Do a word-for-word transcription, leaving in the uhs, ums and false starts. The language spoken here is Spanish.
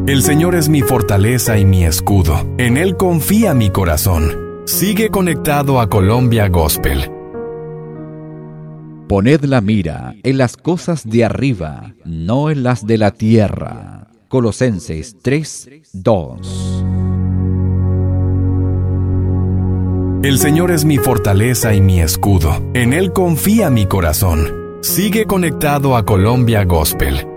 El Señor es mi fortaleza y mi escudo. En Él confía mi corazón. Sigue conectado a Colombia Gospel. Poned la mira en las cosas de arriba, no en las de la tierra. Colosenses tres, dos. El Señor es mi fortaleza y mi escudo. En Él confía mi corazón. Sigue conectado a Colombia Gospel.